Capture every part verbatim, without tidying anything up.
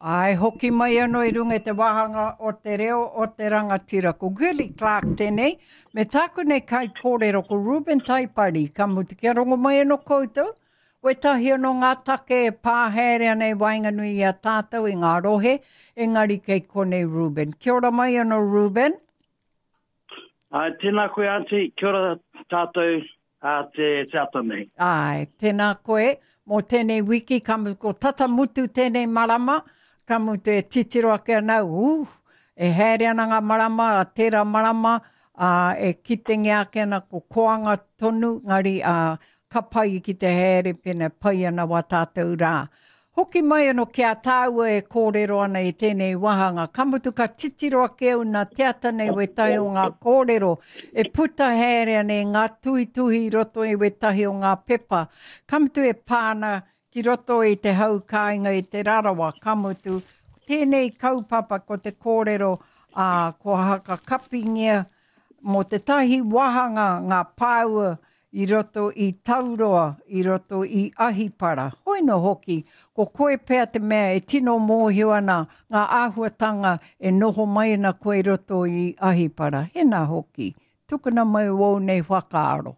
Ai, hoki mai anō i runga te wahanga o te reo o te rangatira. Ko Gilly Clark tēnei, me tāku nei kai kōrero ko Ruben Taipari, ka mutu kia rongo mai anō koutou. Wai tahi anō ngā take e pāhere nei wainganui i a tātou i ngā rohe, engari kei konei Ruben. Kia ora mai anō Ruben. Ai, tēnā koe auntie, kia ora tātou a te tātou nei. Ai, tēnā koe, mō tēnei wiki, ka mutu ko tata mutu tēnei marama, ka mutu e titiro ake anau, uh, e haere ana ngā marama, a tērā marama, uh, e kitengi ake ana ko koanga tonu, ngari uh, ka pai ki te haere pena pai ana wa tātou rā. Hoki mai anō kia tāua e kōrero ana i tēnei wahanga. Ka mutu ka titiro ake au nā teata nei we tahi o ngā kōrero. E puta haere ane ngā tuhi tuhi roto i we tahi o ngā pepa. Ka mutu e pāna ki roto i te hau kāinga i te rarawa. Ka mutu tēnei kaupapa ko te kōrero uh, ko haka kapingia mo te tahi wahanga ngā pāua i roto i tauroa, i roto i ahipara. Hoi no hoki, ko koe pēr te mea e tino mōhio ana ngā āhuatanga e noho mai na koe roto i ahipara. Hena hoki, tukuna mai wau nei whakaaro.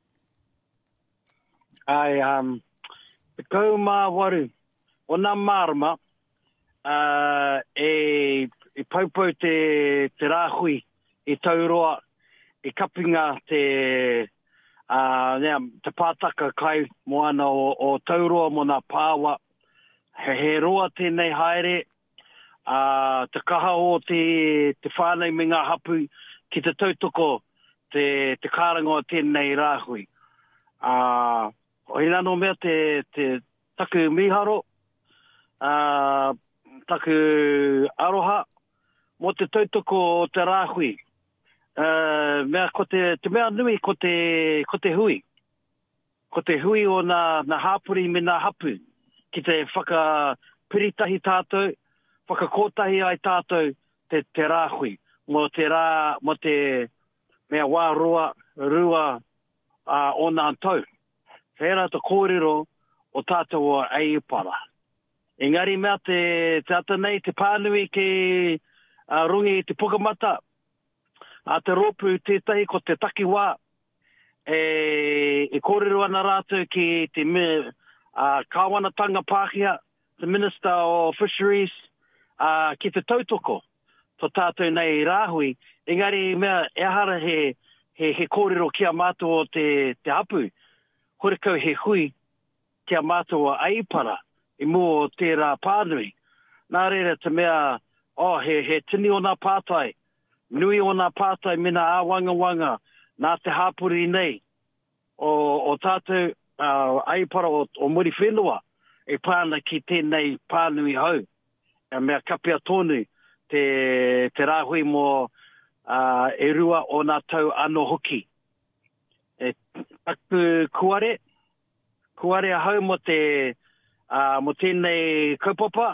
Ai, um, te kau mā waru, o nā marama, uh, e, e paupau te, te rāhui i tauroa, e kapinga te... Uh, nea, te pātaka kai moana o, o tauroa mo nā pāwa. He, he roa tēnei haere. Uh, te kaha o te, te whānei me ngā hapu ki te tautoko te, te kārangoa tēnei rāhui. Uh, o hina no mea te, te taku miharo, uh, taku aroha, mo te tautoko o te rāhui. Uh, mea ko te, te mea nui ko te, ko te hui. Ko te hui o nā, nā hāpuri me nā hapu. Ki te whakapiritahi tātou, whakakōtahi ai tātou te, te rāhui. Mo te rā, mo te mea wā roa, rua uh, o nā tau. Whera te kōrero o tātou o Eipara. Engari mea te, te ata nei, te pānui ke uh, rungi te pukamata. A te ropu tētahi ko te takiwā, e, e kōrero ana rātou ki te me, uh, kāwanatanga Pākehā, the Minister of Fisheries, uh, ki te tautoko, to tātou nei rāhui. Engari mea, e hara he, he, he kōrero kia mātua o te, te hapu, horekau he hui kia mātua o Eipara, i mō tērā pānui. Nā reira te mea, oh, he, he tini o nā pātai, nui o nā pātai mina āwanga wanga nā te hāpuri nei o, o tātou uh, Eipara o, o muri whenua e pāna ki tēnei pānui hau. E mea kapia tonu te, te rāhui mō uh, e rua o nā tau ano hoki. E taku kuare, kuare a hau mo te uh, mo tēnei kaupapa.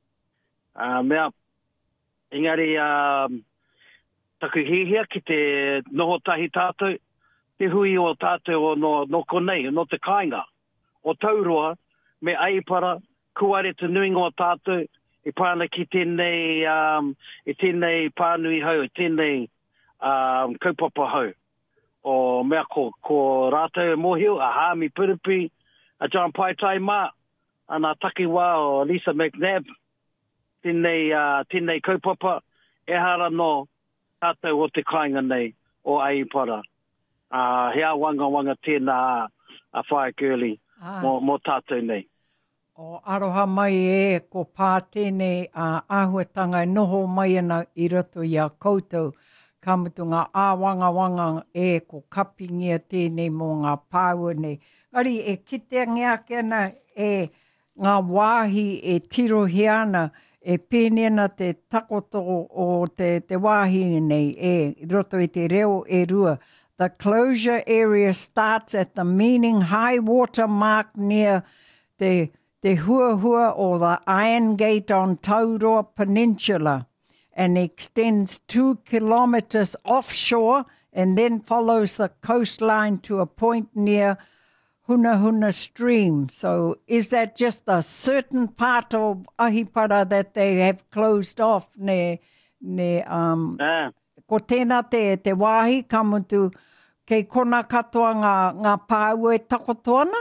Uh, mea, engari... Uh, taku hihia ki te noho tahi tātou, te hui o tātou o no, no konei, no te kāinga. O tauroa, me Eipara, kuare te nuinga o tātou, e pāna ki tēnei, um, e tēnei pānui hau, e tēnei um, kaupapa hau. O mea ko, ko rātou mōhio, a Hāmi Piripi, a John Paitai Mā, ana takiwā o Lisa McNabb, tēnei, uh, tēnei kaupapa, e hara no, tātou o te kāinga nei o Eipara. Uh, hea wanga wanga tēnā a whae girly ah. mo, mo tātou nei. O aroha mai e ko pā tēnei uh, āhuatanga e noho mai ana i roto i a koutou. Ka mutu ngā āwanga wanga e ko kapingia tēnei mō ngā pāua nei. Ari e kitengi ake ana e ngā wāhi e tirohi ana e pēne ana te takoto o te, te wāhi nei e roto i te reo e rua. The closure area starts at the meaning high water mark near te, te hua hua or the Iron Gate on Tauroa Peninsula and extends two kilometres offshore and then follows the coastline to a point near Huna Huna stream. So is that just a certain part of Ahipara that they have closed off? Ne, ne, um, Ah. ko tēnā te, te wāhi, ka mutu kei kona katoa ngā, ngā pāu e takotoana?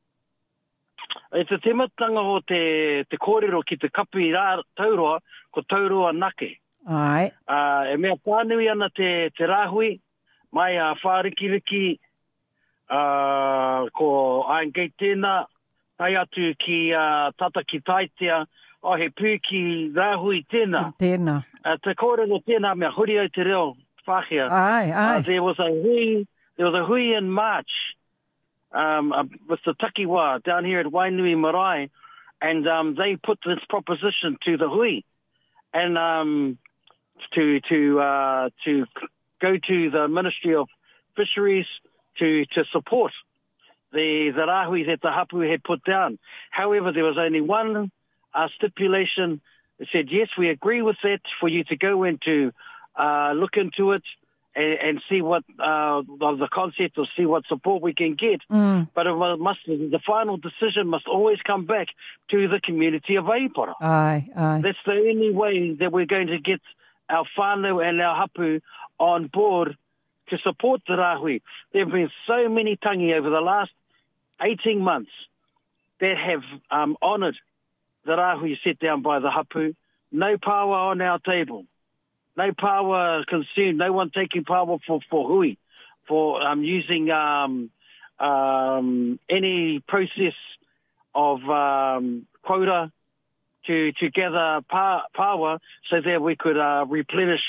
E te tematanga o te, te kōrero ki te kapi rā tauroa, ko tauroa nake. Ai. Uh, e mea pānui ana te, te rāhui, mai a uh, whārikiriki, uh, ko Aengei tēnā, tai atu ki uh, tata ki taitea, o he pū ki rāhui tēnā. Tēnā. Uh, te kōrero tēnā mea huri au te reo whāhia. Ai, ai. Uh, there was a hui, there was a hui in March, um, uh, with the Takiwā down here at Wainui Marae, and um, they put this proposition to the hui, and um, to to uh, to go to the Ministry of Fisheries to to support the the rāhui that the hapu had put down. However, there was only one uh, stipulation. It said, yes, we agree with that for you to go into uh, look into it and, and see what uh, the concept or see what support we can get. Mm. But it must the final decision must always come back to the community of Ahipara. Ai, ai. That's the only way that we're going to get our whānau and our hapu on board to support the rāhui. There have been so many tangi over the last eighteen months that have um, honoured the rāhui set down by the hapu. No power on our table. No power consumed. No one taking power for, for hui, for um, using um, um, any process of um, quota to to gather pa- power so that we could uh, replenish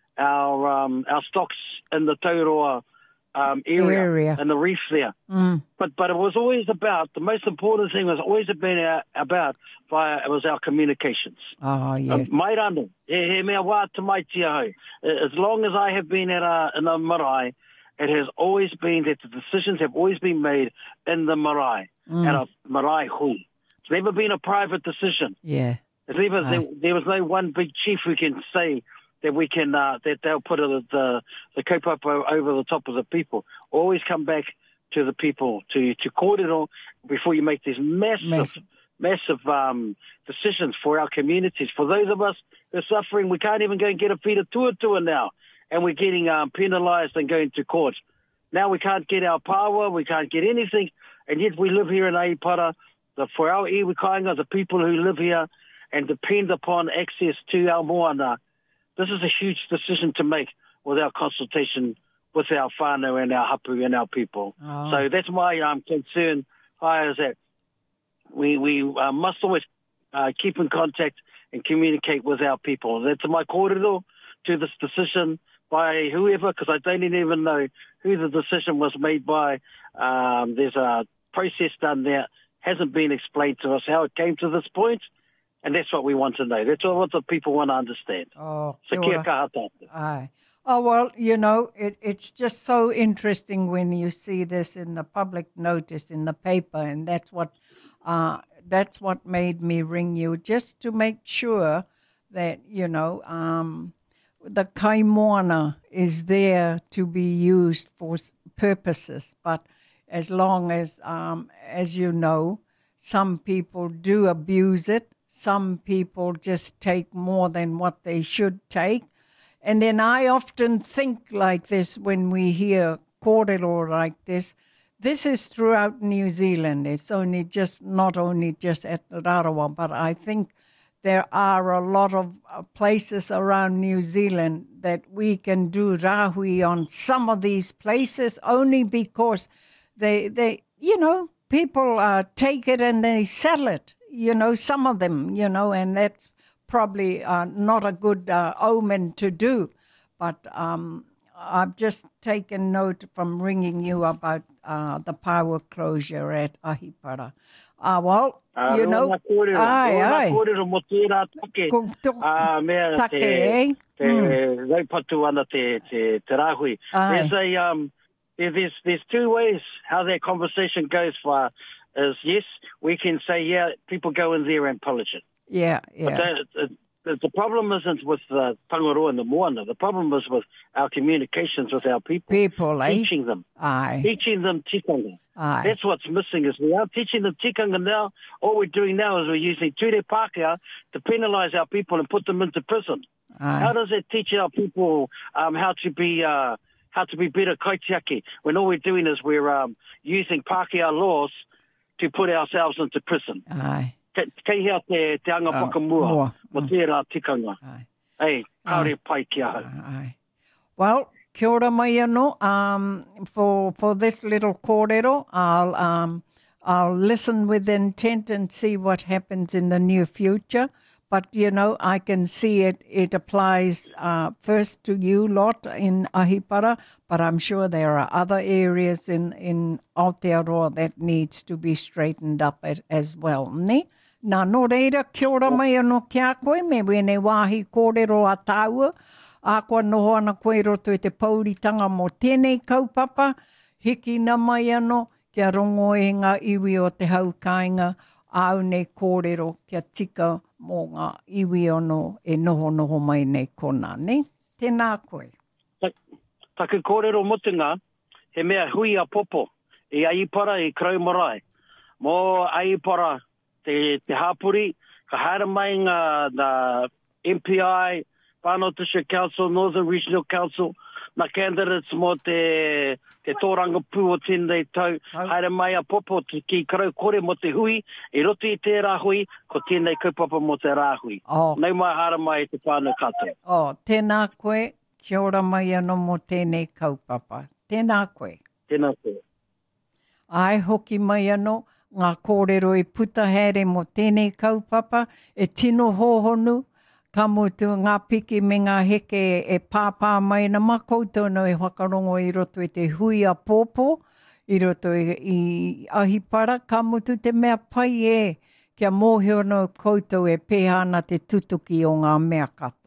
our um, our stocks in the Tauroa um, area, area and the reef there. Mm. But but it was always about, the most important thing was always been our, about, via, it was our communications. Oh, yes. Uh, mai rano, he, he mea wā te mai tia hau. As long as I have been at a, in a marae, it has always been that the decisions have always been made in the marae, Mm. at a marae hui. It's never been a private decision. Yeah. It's never, there, there was no one big chief who can say that we can, uh, that they'll put a, the the kaupapa over the top of the people. Always come back to the people, to to kōrero, before you make these massive, Massive. massive um, decisions for our communities. For those of us who are suffering, we can't even go and get a whira tuatua now, and we're getting um, penalised and going to court. Now we can't get our power, we can't get anything, and yet we live here in Ahipara. The, for our iwi kāinga, the people who live here and depend upon access to our moana, this is a huge decision to make with our consultation with our whānau and our hapu and our people. Oh. So that's my um, concern, Hi, is that we, we uh, must always uh, keep in contact and communicate with our people. That's my kōrero to this decision by whoever, because I don't even know who the decision was made by. Um, there's a process done there. Hasn't been explained to us how it came to this point. And that's what we want to know. That's what the people want to understand. Oh, So kia kaha tātou. aye. Oh, well, you know, it, it's just so interesting when you see this in the public notice in the paper, and that's what uh, that's what made me ring you, just to make sure that, you know, um, the kaimoana is there to be used for s- purposes, but as long as, um, as you know, some people do abuse it, some people just take more than what they should take. And then I often think like this when we hear kōrero like this. This is throughout New Zealand. It's only just, not only just at Rarawa, but I think there are a lot of uh, places around New Zealand that we can do rāhui on some of these places only because they, they you know, people uh, take it and they sell it, you know, some of them, you know, and that's probably uh, not a good uh, omen to do. But um, I've just taken note from ringing you about uh, the power closure at Ahipara. Uh, well, Uh, you know, ai, ai. Kōrero mo tērā take. Ko- to- Uh, mea take, te, eh? te Mm. raupatu ana te, te, te rāhui. Ai. There's a, um, there- there's, there's two ways how that conversation goes for, is yes, we can say, yeah, people go in there and pillage it. Yeah, But yeah. that, uh, the, the problem isn't with the Tangaroa and the Moana. The problem is with our communications with our people. People, eh? Teaching them. Aye. Teaching them tikanga. Aye. That's what's missing is we are teaching them tikanga now. All we're doing now is we're using ture Pākehā to penalise our people and put them into prison. Aye. How does it teach our people um, how to be uh, how to be better kaitiaki when all we're doing is we're um, using Pākehā laws to put ourselves into prison? Aye. Kei hea te, te anga Oh, pakamua, mua. mo tērā tikanga. Aye. Ei, kaore pai ki aha. Aye. Well, kia ora mai anō. Um, for for this little kōrero, I'll um I'll listen with intent and see what happens in the near future. But you know, I can see it. It applies uh, first to you lot in Ahipara, but I'm sure there are other areas in in Aotearoa that needs to be straightened up at, as well. Ne? Nā no reira, kia ora mai anō kia koe, me wene wāhi kōrero a tāua. A koa noho ana koe roto e te pauritanga mō tēnei kaupapa. Hiki na mai anō, kia rongo e ngā iwi o te haukainga, au nei kōrero, kia tika mō ngā iwi ono e noho noho mai nei kona, ne? Tēnā koe. Taku kōrero mutunga, he mea hui a popo, i Aipara, i Kraumarai. Mō Aipara, te, te hapuri, ka haere mai ngā the M P I, Whānau District Council, Northern Regional Council, na candidates mō te, te tōranga pū o tēnei tau, haere mai a popo te, ki karau kore mō te hui, i roto i te rāhui, ko tēnei kaupapa mō te rāhui. Oh. Nei mai haere mai te whānau katoa. Oh, tēnā koe, kia ora mai anō mō tēnei kaupapa. Tēnā koe. Tēnā koe. Ai hoki mai anō, ngā kōrero e puta here mō tēnei kaupapa, e tino hōhonu, ka mutu ngā piki me ngā heke e pāpā mai na makoutou no e whakarongo i roto i te hui a pōpō, i roto i, i Ahipara, ka mutu te mea pai e, kia mōhio no koutou e pēhana te tutuki o ngā mea katoa.